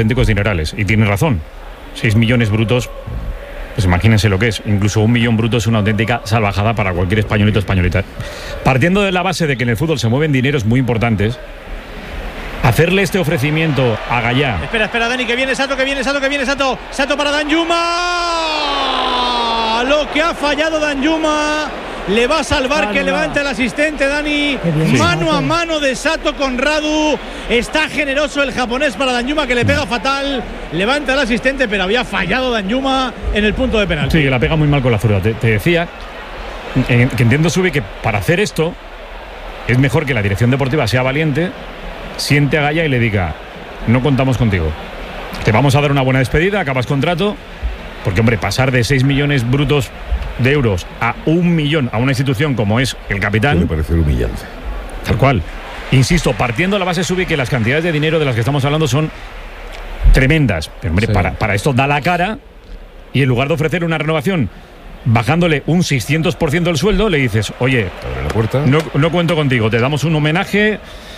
auténticos dinerales. Y tiene razón. 6 millones brutos, pues imagínense lo que es. Incluso 1 millón bruto es una auténtica salvajada para cualquier españolito o españolita. Partiendo de la base de que en el fútbol se mueven dineros muy importantes, hacerle este ofrecimiento a Gallá. Espera, Dani, que viene Sato. Sato para Danjuma. Lo que ha fallado Danjuma. Le va a salvar que levante al asistente, Dani. Mano a mano de Sato con Radu. Está generoso el japonés para Danjuma, que le pega fatal. Levanta al asistente, pero había fallado Danjuma en el punto de penalti. Sí, que la pega muy mal con la zurda. Te decía que entiendo, Subi, que para hacer esto es mejor que la dirección deportiva sea valiente, siente a Gallá y le diga: no contamos contigo, te vamos a dar una buena despedida, acabas contrato. Porque, hombre, pasar de 6 millones brutos de euros a 1 millón a una institución como es el Capitán, me parece humillante. Tal cual. Insisto, partiendo de la base, Subi, que las cantidades de dinero de las que estamos hablando son tremendas. Pero, hombre, sí, para esto da la cara, y en lugar de ofrecer una renovación bajándole un 600% del sueldo, le dices: oye, abre la puerta. No cuento contigo, te damos un homenaje,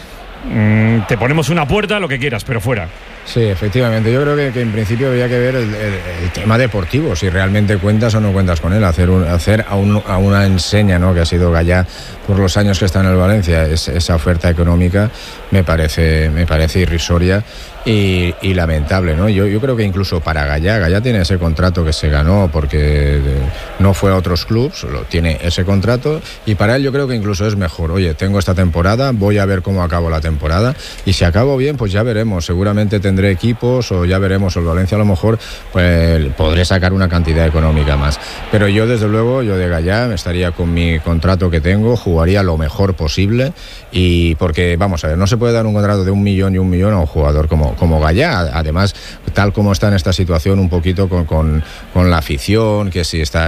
te ponemos una puerta, lo que quieras, pero fuera. Sí, efectivamente. Yo creo que en principio habría que ver el tema deportivo, si realmente cuentas o no cuentas con él. Hacer a una enseña, ¿no?, que ha sido Gallá por los años que está en el Valencia, esa oferta económica me parece irrisoria y lamentable, ¿no? Yo creo que incluso para Gallá tiene ese contrato que se ganó porque no fue a otros clubs, tiene ese contrato, y para él yo creo que incluso es mejor: oye, tengo esta temporada, voy a ver cómo acabo la temporada, y si acabo bien, pues ya veremos, seguramente tendré equipos, o ya veremos, el Valencia a lo mejor pues podré sacar una cantidad económica más. Pero yo, desde luego, yo de Gallá estaría con mi contrato que tengo, jugaría lo mejor posible, y porque, vamos a ver, no se puede dar un contrato de 1 millón y 1 millón a un jugador como Gallá, además, tal como está en esta situación, un poquito con la afición, que si está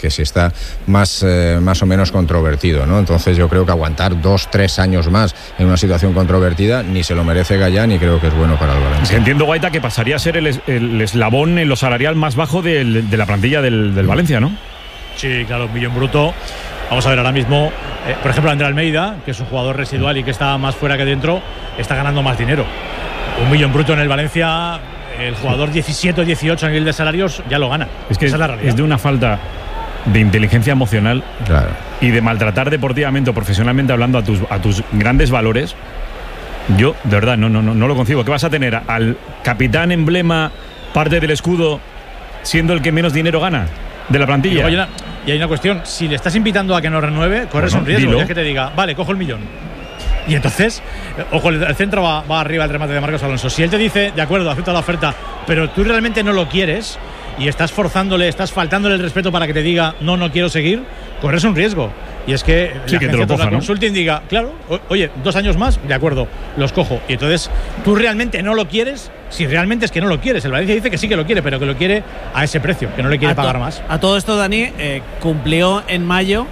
más o menos controvertido, ¿no? Entonces yo creo que aguantar 2-3 años más en una situación controvertida ni se lo merece Gallá, ni creo que es bueno para el Valencia. Entiendo, Guaita, que pasaría a ser el eslabón en lo salarial más bajo de la plantilla del Valencia, ¿no? Sí, claro, 1 millón bruto. Vamos a ver ahora mismo, por ejemplo, André Almeida, que es un jugador residual y que está más fuera que dentro, está ganando más dinero. 1 millón bruto en el Valencia, el jugador 17 o 18 a nivel de salarios ya lo gana. Es que esa es la realidad. Es de una falta de inteligencia emocional, claro, y de maltratar deportivamente o profesionalmente hablando a tus grandes valores. Yo, de verdad, no lo concibo. ¿Qué vas a tener? ¿Al capitán emblema, parte del escudo, siendo el que menos dinero gana de la plantilla? Y hay una cuestión: si le estás invitando a que no renueve, corres un riesgo, ya que te diga: vale, cojo el millón. Y entonces, ojo, el centro va arriba el remate de Marcos Alonso. Si él te dice: de acuerdo, acepto la oferta, pero tú realmente no lo quieres, y estás forzándole, estás faltándole el respeto para que te diga: no quiero seguir, corres un riesgo. Y es que sí, la que agencia te lo coja, ¿no? Consulting diga: claro, oye, 2 años más, de acuerdo, los cojo. Y entonces, tú realmente no lo quieres, si realmente es que no lo quieres. El Valencia dice que sí que lo quiere, pero que lo quiere a ese precio, que no le quiere pagar más. A todo esto, Dani, cumplió en mayo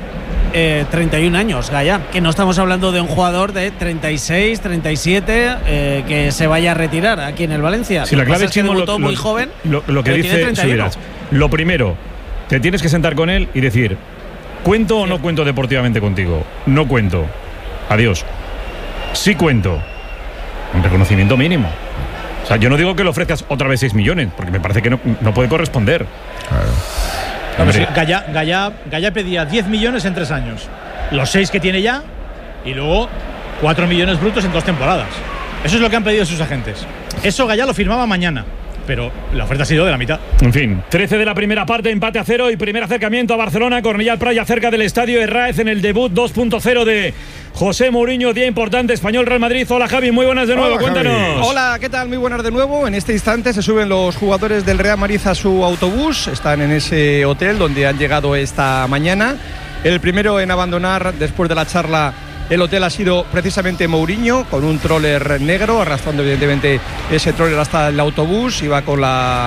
31 años, Gallá, que no estamos hablando de un jugador de 36, 37 que se vaya a retirar aquí en el Valencia. Si la clave es que debutó muy joven, lo que dice Subirats. Lo primero, te tienes que sentar con él y decir: ¿cuento o no cuento deportivamente contigo? No cuento. Adiós. Sí cuento. Un reconocimiento mínimo. O sea, yo no digo que le ofrezcas otra vez 6 millones, porque me parece que no puede corresponder. Claro. Sí, Gallá pedía 10 millones en 3 años. Los 6 que tiene ya, y luego 4 millones brutos en 2 temporadas. Eso es lo que han pedido sus agentes. Eso Gallá lo firmaba mañana, pero la oferta ha sido de la mitad. En fin, 13 de la primera parte, empate a 0 y primer acercamiento a Barcelona. Cornellà Prat, cerca del estadio Herráez, en el debut 2.0 de José Mourinho, día importante, Español Real Madrid. Hola, Javi, muy buenas de nuevo. Hola, cuéntanos. Javi. Hola, ¿qué tal? Muy buenas de nuevo. En este instante se suben los jugadores del Real Madrid a su autobús. Están en ese hotel donde han llegado esta mañana. El primero en abandonar después de la charla el hotel ha sido precisamente Mourinho, con un troller negro, arrastrando evidentemente ese troller hasta el autobús. Iba con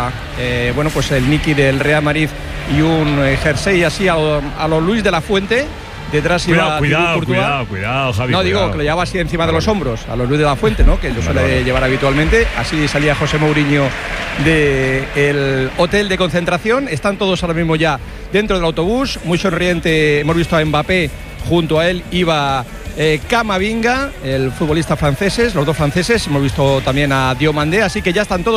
el Niki del Real Madrid y un jersey así a los Luis de la Fuente. Detrás iba cuidado, Javi. No, digo que lo llevaba así encima de los hombros, a los Luis de la Fuente, ¿no? Que lo suele llevar habitualmente. Así salía José Mourinho del hotel de concentración. Están todos ahora mismo ya dentro del autobús, muy sonriente. Hemos visto a Mbappé, junto a él iba Camavinga, el futbolista franceses, los dos franceses. Hemos visto también a Diomandé, así que ya están todos